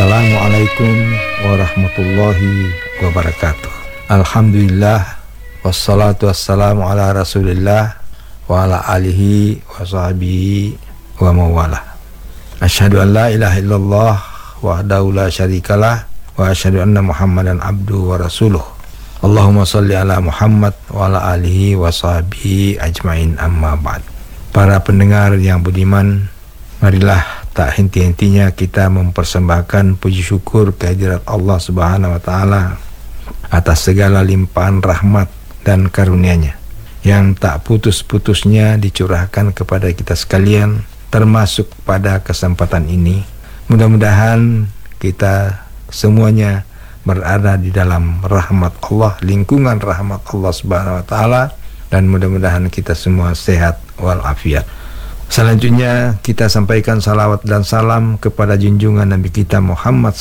Assalamualaikum warahmatullahi wabarakatuh. Alhamdulillah, wassalatu wassalamu ala rasulillah wa ala alihi wa sahbihi wa mawalah. Asyhadu an la ilaha illallah wahdahu la syarikalah wa asyhadu anna muhammadan abduhu wa rasuluh. Allahumma salli ala Muhammad wa ala alihi wa sahbihi ajmain, amma ba'd. Para pendengar yang budiman, marilah tak henti-hentinya kita mempersembahkan puji syukur kehadirat Allah Subhanahu wa taala atas segala limpahan rahmat dan karunia-Nya yang tak putus-putusnya dicurahkan kepada kita sekalian, termasuk pada kesempatan ini. Mudah-mudahan kita semuanya berada di dalam rahmat Allah, lingkungan rahmat Allah Subhanahu wa taala, dan mudah-mudahan kita semua sehat walafiat. Selanjutnya kita sampaikan salawat dan salam kepada junjungan Nabi kita Muhammad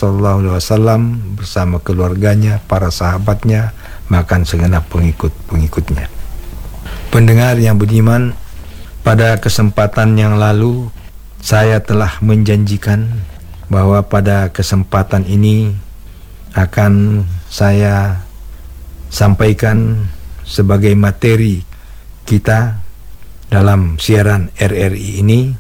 SAW bersama keluarganya, para sahabatnya, bahkan segenap pengikut-pengikutnya. Pendengar yang budiman, pada kesempatan yang lalu saya telah menjanjikan bahwa pada kesempatan ini akan saya sampaikan sebagai materi kita dalam siaran RRI ini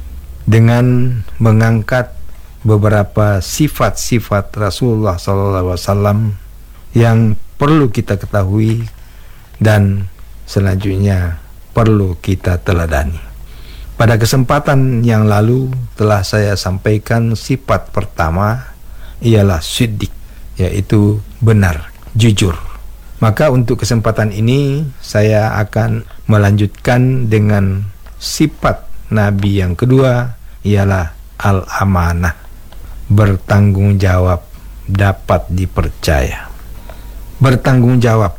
dengan mengangkat beberapa sifat-sifat Rasulullah SAW yang perlu kita ketahui dan selanjutnya perlu kita teladani. Pada kesempatan yang lalu telah saya sampaikan sifat pertama ialah siddiq, yaitu benar, jujur. Maka untuk kesempatan ini saya akan melanjutkan dengan sifat Nabi yang kedua, ialah al-amanah, bertanggung jawab, dapat dipercaya. Bertanggung jawab,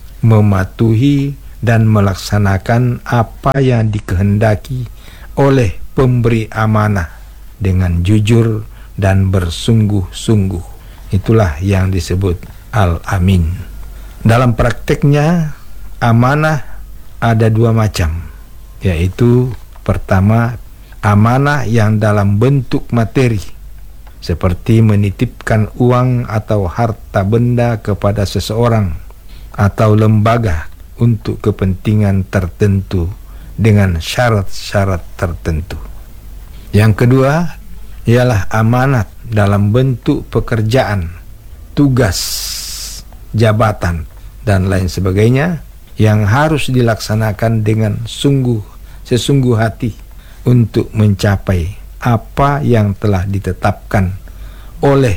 mematuhi dan melaksanakan apa yang dikehendaki oleh pemberi amanah dengan jujur dan bersungguh-sungguh. Itulah yang disebut al-amin. Dalam prakteknya, amanah ada dua macam, yaitu pertama, amanah yang dalam bentuk materi, seperti menitipkan uang atau harta benda kepada seseorang atau lembaga untuk kepentingan tertentu dengan syarat-syarat tertentu. Yang kedua ialah amanat dalam bentuk pekerjaan, tugas, jabatan, dan lain sebagainya yang harus dilaksanakan dengan sesungguh hati untuk mencapai apa yang telah ditetapkan oleh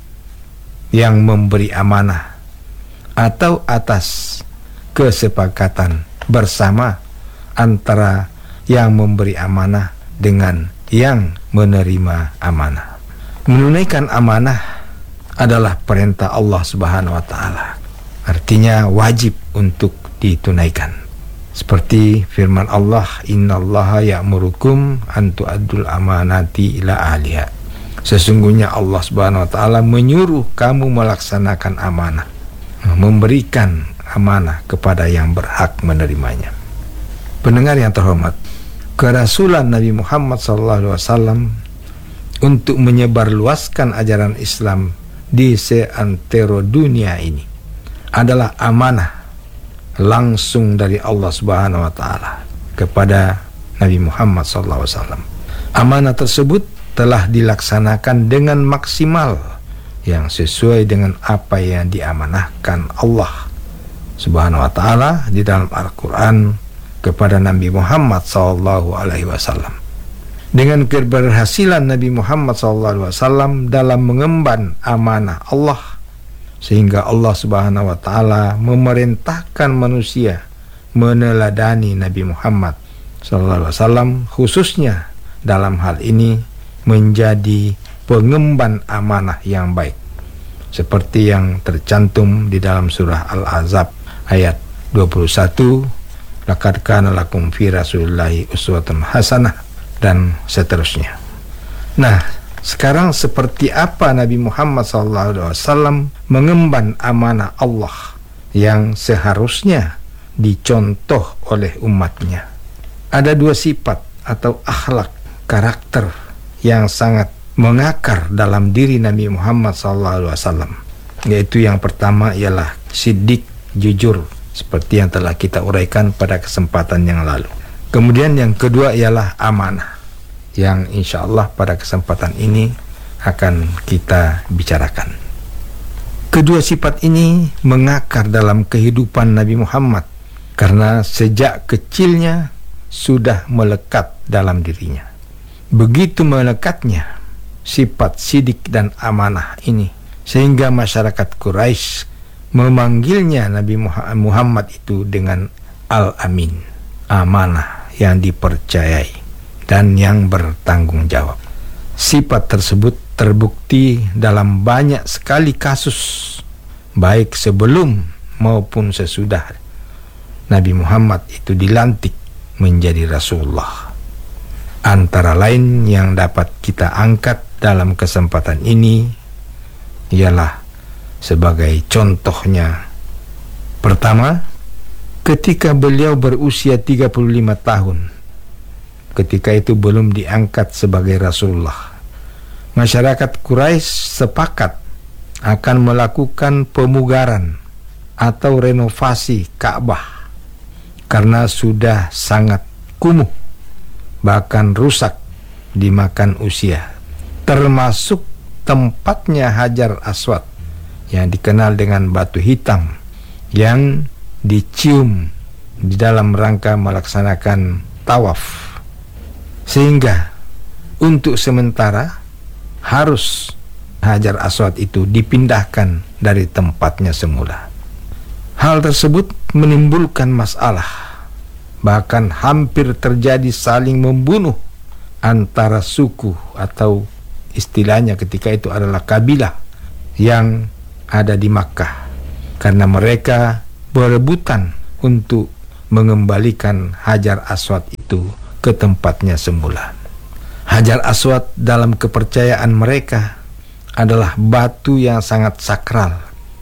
yang memberi amanah atau atas kesepakatan bersama antara yang memberi amanah dengan yang menerima amanah. Menunaikan amanah adalah perintah Allah Subhanahu wa taala. Artinya wajib untuk ditunaikan. Seperti firman Allah, innallaha ya'murukum an tu'addul amanati ila ahliha. Sesungguhnya Allah Subhanahu wa taala menyuruh kamu melaksanakan amanah, memberikan amanah kepada yang berhak menerimanya. Pendengar yang terhormat, kerasulan Nabi Muhammad SAW untuk menyebarluaskan ajaran Islam di seantero dunia ini adalah amanah langsung dari Allah Subhanahu wa taala kepada Nabi Muhammad SAW. Amanah tersebut telah dilaksanakan dengan maksimal yang sesuai dengan apa yang diamanahkan Allah Subhanahu wa taala di dalam Al-Qur'an kepada Nabi Muhammad SAW. Dengan keberhasilan Nabi Muhammad SAW dalam mengemban amanah Allah, sehingga Allah Subhanahu wa taala memerintahkan manusia meneladani Nabi Muhammad SAW, khususnya dalam hal ini menjadi pengemban amanah yang baik, seperti yang tercantum di dalam surah Al-Ahzab ayat 21, laqad kana lakum fi rasulillahi uswatun hasanah, dan seterusnya. Nah, sekarang seperti apa Nabi Muhammad SAW mengemban amanah Allah yang seharusnya dicontoh oleh umatnya? Ada dua sifat atau akhlak, karakter yang sangat mengakar dalam diri Nabi Muhammad SAW. Yaitu yang pertama ialah siddiq, jujur, seperti yang telah kita uraikan pada kesempatan yang lalu. Kemudian yang kedua ialah amanah, yang insya Allah pada kesempatan ini akan kita bicarakan. Kedua sifat ini mengakar dalam kehidupan Nabi Muhammad karena sejak kecilnya sudah melekat dalam dirinya. Begitu melekatnya sifat sidik dan amanah ini sehingga masyarakat Quraisy memanggilnya Nabi Muhammad itu dengan Al-Amin, amanah yang dipercayai dan yang bertanggung jawab. Sifat tersebut terbukti dalam banyak sekali kasus, baik sebelum maupun sesudah Nabi Muhammad itu dilantik menjadi Rasulullah. Antara lain yang dapat kita angkat dalam kesempatan ini ialah sebagai contohnya. Pertama, ketika beliau berusia 35 tahun, ketika itu belum diangkat sebagai Rasulullah, masyarakat Quraisy sepakat akan melakukan pemugaran atau renovasi Ka'bah karena sudah sangat kumuh, bahkan rusak dimakan usia, termasuk tempatnya Hajar Aswad yang dikenal dengan batu hitam yang dicium di dalam rangka melaksanakan tawaf. Sehingga untuk sementara harus Hajar Aswad itu dipindahkan dari tempatnya semula. Hal tersebut menimbulkan masalah, bahkan hampir terjadi saling membunuh antara suku atau istilahnya ketika itu adalah kabilah yang ada di Makkah, karena mereka berebutan untuk mengembalikan Hajar Aswad itu ke tempatnya semula. Hajar Aswad dalam kepercayaan mereka adalah batu yang sangat sakral.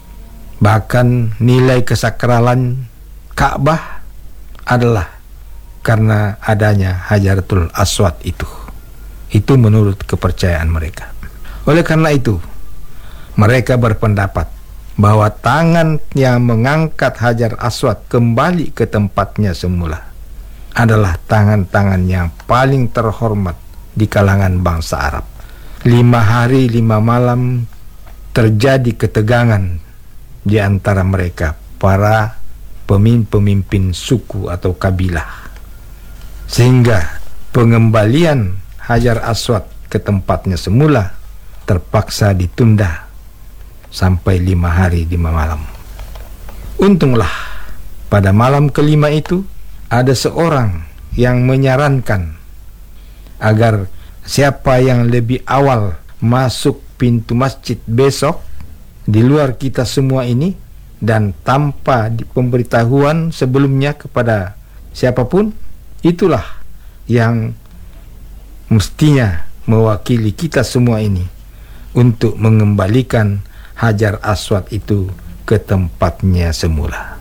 Bahkan nilai kesakralan Ka'bah adalah karena adanya Hajaratul Aswad itu. Itu menurut kepercayaan mereka. Oleh karena itu, mereka berpendapat bahwa tangan yang mengangkat Hajar Aswad kembali ke tempatnya semula adalah tangan-tangan yang paling terhormat di kalangan bangsa Arab. 5 hari 5 malam terjadi ketegangan di antara mereka, para pemimpin suku atau kabilah, sehingga pengembalian Hajar Aswad ke tempatnya semula terpaksa ditunda sampai 5 hari 5 malam. Untunglah pada malam kelima itu ada seorang yang menyarankan agar siapa yang lebih awal masuk pintu masjid besok di luar kita semua ini dan tanpa pemberitahuan sebelumnya kepada siapapun, itulah yang mestinya mewakili kita semua ini untuk mengembalikan Hajar Aswad itu ke tempatnya semula.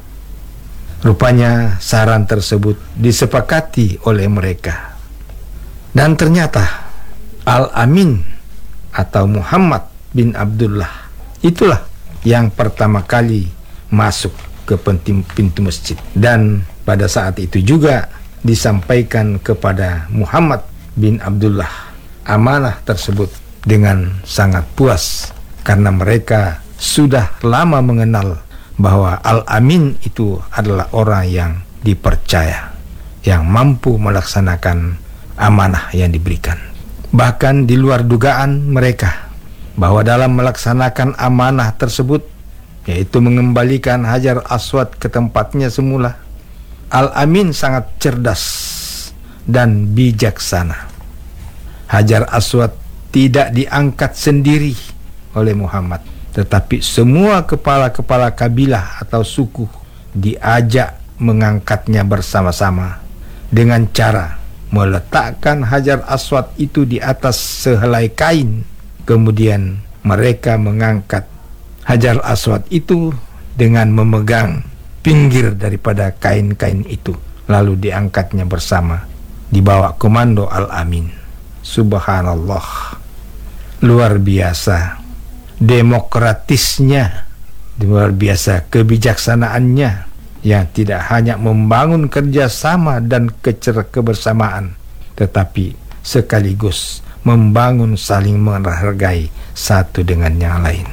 Rupanya saran tersebut disepakati oleh mereka. Dan ternyata Al-Amin atau Muhammad bin Abdullah itulah yang pertama kali masuk ke pintu masjid. Dan pada saat itu juga disampaikan kepada Muhammad bin Abdullah amanah tersebut dengan sangat puas, karena mereka sudah lama mengenal bahwa Al-Amin itu adalah orang yang dipercaya, yang mampu melaksanakan amanah yang diberikan. Bahkan di luar dugaan mereka bahwa dalam melaksanakan amanah tersebut, yaitu mengembalikan Hajar Aswad ke tempatnya semula, Al-Amin sangat cerdas dan bijaksana. Hajar Aswad tidak diangkat sendiri oleh Muhammad, tetapi semua kepala-kepala kabilah atau suku diajak mengangkatnya bersama-sama dengan cara meletakkan Hajar Aswad itu di atas sehelai kain. Kemudian mereka mengangkat Hajar Aswad itu dengan memegang pinggir daripada kain-kain itu, lalu diangkatnya bersama di bawah komando Al-Amin. Subhanallah. luar biasa demokratisnya, luar biasa kebijaksanaannya, yang tidak hanya membangun kerjasama dan kebersamaan, tetapi sekaligus membangun saling menghargai satu dengan yang lain.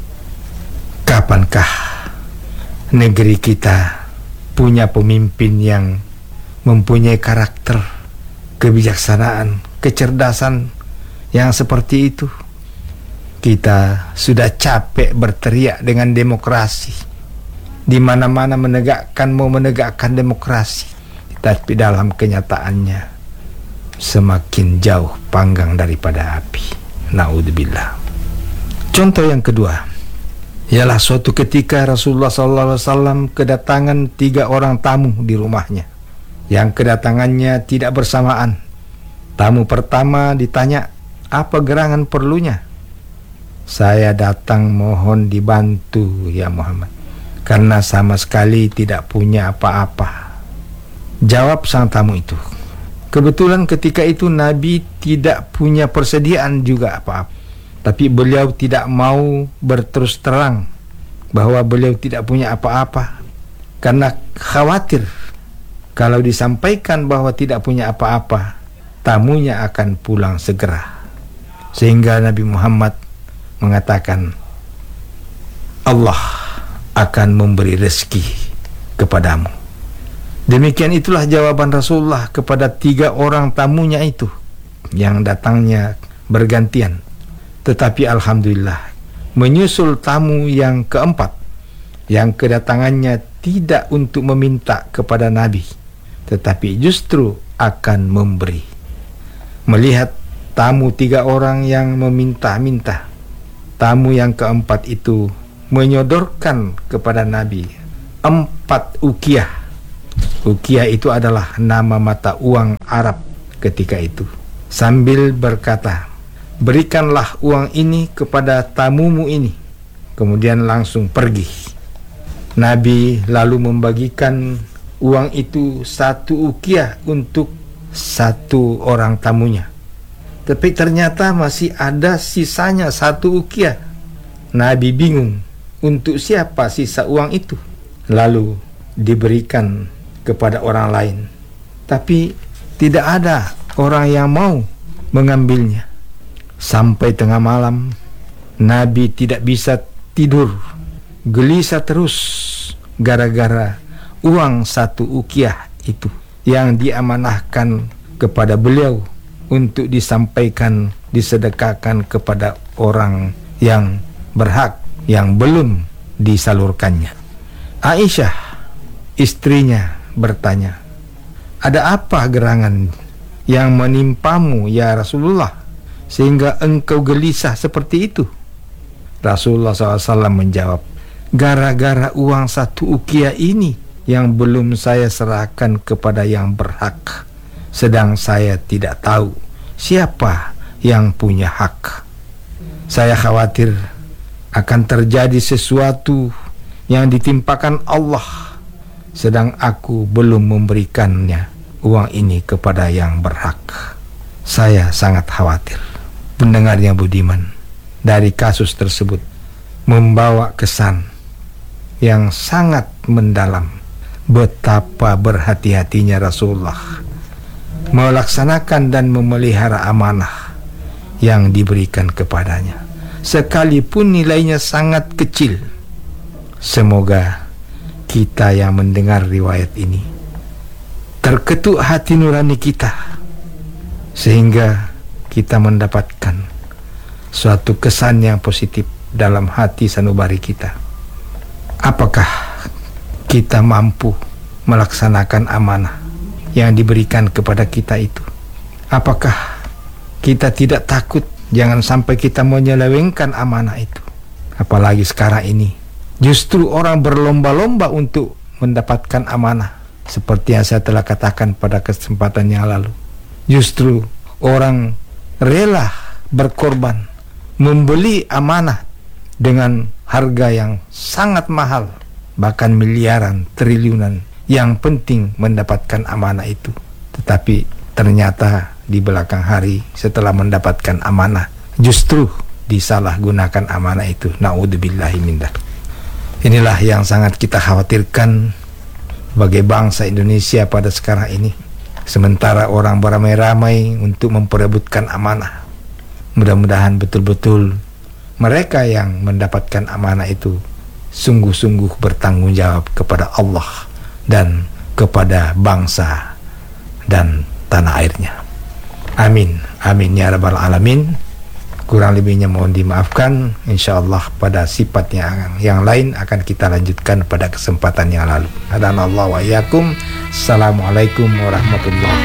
Kapankah negeri kita punya pemimpin yang mempunyai karakter, kebijaksanaan, kecerdasan yang seperti itu? Kita sudah capek berteriak dengan demokrasi, di mana-mana mau menegakkan demokrasi, tapi dalam kenyataannya semakin jauh panggang daripada api. Naudzubillah. Contoh yang kedua ialah suatu ketika Rasulullah SAW kedatangan 3 orang tamu di rumahnya, yang kedatangannya tidak bersamaan. Tamu pertama ditanya, apa gerangan perlunya? Saya datang mohon dibantu ya Muhammad, karena sama sekali tidak punya apa-apa. Jawab sang tamu itu. Kebetulan ketika itu Nabi tidak punya persediaan juga apa-apa, tapi beliau tidak mau berterus terang bahwa beliau tidak punya apa-apa, karena khawatir kalau disampaikan bahwa tidak punya apa-apa, tamunya akan pulang segera. Sehingga Nabi Muhammad mengatakan, Allah akan memberi rezeki kepadamu. Demikian itulah jawaban Rasulullah kepada 3 orang tamunya itu yang datangnya bergantian. Tetapi alhamdulillah, menyusul tamu yang keempat, yang kedatangannya tidak untuk meminta kepada Nabi, tetapi justru akan memberi. Melihat tamu 3 orang yang meminta-minta, tamu yang keempat itu menyodorkan kepada Nabi 4 ukiah. Ukiah itu adalah nama mata uang Arab ketika itu, sambil berkata, berikanlah uang ini kepada tamumu ini, kemudian langsung pergi. Nabi lalu membagikan uang itu 1 ukiah untuk 1 orang tamunya. Tapi ternyata masih ada sisanya 1 ukiah. Nabi bingung untuk siapa sisa uang itu. Lalu diberikan kepada orang lain, tapi tidak ada orang yang mau mengambilnya. Sampai tengah malam, Nabi tidak bisa tidur, gelisah terus gara-gara uang 1 ukiah itu yang diamanahkan kepada beliau untuk disampaikan, disedekahkan kepada orang yang berhak, yang belum disalurkannya. Aisyah, istrinya, bertanya, ada apa gerangan yang menimpamu ya Rasulullah, sehingga engkau gelisah seperti itu? Rasulullah SAW menjawab, gara-gara uang 1 ukiah ini yang belum saya serahkan kepada yang berhak, sedang saya tidak tahu siapa yang punya hak. Saya khawatir akan terjadi sesuatu yang ditimpakan Allah, sedang aku belum memberikannya uang ini kepada yang berhak. Saya sangat khawatir. Pendengarnya budiman, dari kasus tersebut membawa kesan yang sangat mendalam betapa berhati-hatinya Rasulullah melaksanakan dan memelihara amanah yang diberikan kepadanya, sekalipun nilainya sangat kecil. Semoga kita yang mendengar riwayat ini terketuk hati nurani kita, sehingga kita mendapatkan suatu kesan yang positif dalam hati sanubari kita. Apakah kita mampu melaksanakan amanah yang diberikan kepada kita itu? Apakah kita tidak takut jangan sampai kita menyelewengkan amanah itu? Apalagi sekarang ini justru orang berlomba-lomba untuk mendapatkan amanah, seperti yang saya telah katakan pada kesempatan yang lalu. Justru orang rela berkorban membeli amanah dengan harga yang sangat mahal, bahkan miliaran, triliunan. Yang penting mendapatkan amanah itu. Tetapi ternyata di belakang hari setelah mendapatkan amanah justru disalahgunakan amanah itu. Na'udzubillahi min dzalik. Inilah yang sangat kita khawatirkan bagi bangsa Indonesia pada sekarang ini. Sementara orang beramai-ramai untuk memperebutkan amanah, mudah-mudahan betul-betul mereka yang mendapatkan amanah itu sungguh-sungguh bertanggung jawab kepada Allah dan kepada bangsa dan tanah airnya. Amin, amin ya rabbal alamin. Kurang lebihnya mohon dimaafkan. InsyaAllah pada sifat yang lain akan kita lanjutkan pada kesempatan yang lalu. Hadanallahu wa iyyakum. Assalamualaikum warahmatullahi